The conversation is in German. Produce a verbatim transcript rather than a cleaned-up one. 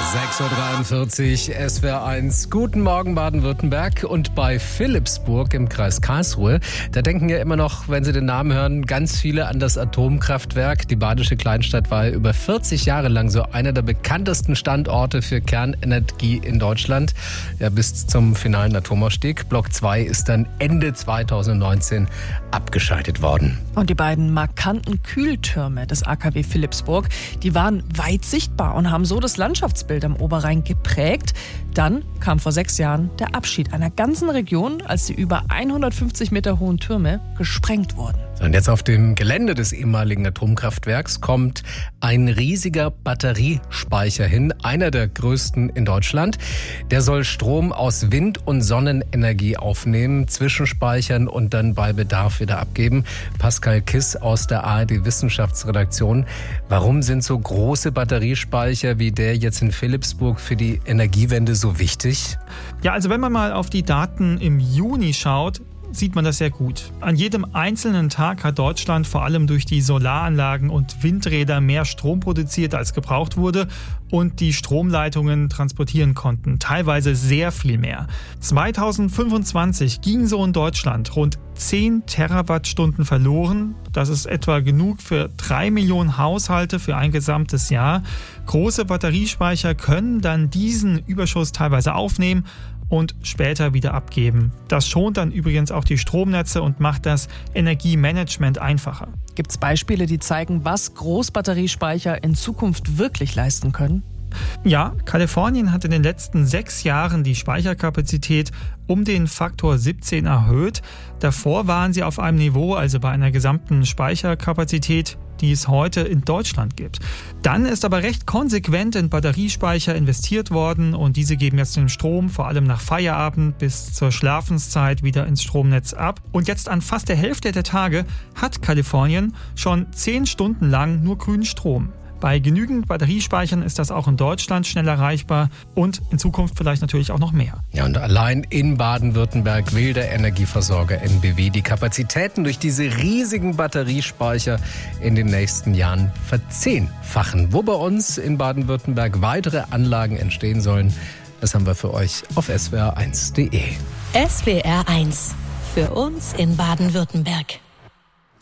sechs Uhr dreiundvierzig, S W R eins. Guten Morgen Baden-Württemberg. Und bei Philipsburg im Kreis Karlsruhe, da denken ja immer noch, wenn Sie den Namen hören, ganz viele an das Atomkraftwerk. Die badische Kleinstadt war ja über vierzig Jahre lang so einer der bekanntesten Standorte für Kernenergie in Deutschland. Ja, bis zum finalen Atomausstieg. Block zwei ist dann Ende zweitausendneunzehn abgeschaltet worden. Und die beiden markanten Kühltürme des A K W Philipsburg, die waren weit sichtbar und haben so das Landschaftsbild am Oberrhein geprägt. Dann kam vor sechs Jahren der Abschied einer ganzen Region, als die über hundertfünfzig Meter hohen Türme gesprengt wurden. Und jetzt auf dem Gelände des ehemaligen Atomkraftwerks kommt ein riesiger Batteriespeicher hin, einer der größten in Deutschland. Der soll Strom aus Wind- und Sonnenenergie aufnehmen, zwischenspeichern und dann bei Bedarf wieder abgeben. Pascal Kiss aus der A R D-Wissenschaftsredaktion. Warum sind so große Batteriespeicher wie der jetzt in Philipsburg für die Energiewende so wichtig? Ja, also wenn man mal auf die Daten im Juni schaut, sieht man das sehr gut. An jedem einzelnen Tag hat Deutschland vor allem durch die Solaranlagen und Windräder mehr Strom produziert, als gebraucht wurde und die Stromleitungen transportieren konnten. Teilweise sehr viel mehr. zweitausendfünfundzwanzig ging so in Deutschland rund zehn Terawattstunden verloren. Das ist etwa genug für drei Millionen Haushalte für ein gesamtes Jahr. Große Batteriespeicher können dann diesen Überschuss teilweise aufnehmen und später wieder abgeben. Das schont dann übrigens auch die Stromnetze und macht das Energiemanagement einfacher. Gibt es Beispiele, die zeigen, was Großbatteriespeicher in Zukunft wirklich leisten können? Ja, Kalifornien hat in den letzten sechs Jahren die Speicherkapazität um den Faktor siebzehn erhöht. Davor waren sie auf einem Niveau, also bei einer gesamten Speicherkapazität, die es heute in Deutschland gibt. Dann ist aber recht konsequent in Batteriespeicher investiert worden und diese geben jetzt den Strom vor allem nach Feierabend bis zur Schlafenszeit wieder ins Stromnetz ab. Und jetzt an fast der Hälfte der Tage hat Kalifornien schon zehn Stunden lang nur grünen Strom. Bei genügend Batteriespeichern ist das auch in Deutschland schnell erreichbar und in Zukunft vielleicht natürlich auch noch mehr. Ja, und allein in Baden-Württemberg will der Energieversorger N B W die Kapazitäten durch diese riesigen Batteriespeicher in den nächsten Jahren verzehnfachen. Wo bei uns in Baden-Württemberg weitere Anlagen entstehen sollen, das haben wir für euch auf S W R eins punkt de. S W R eins. Für uns in Baden-Württemberg.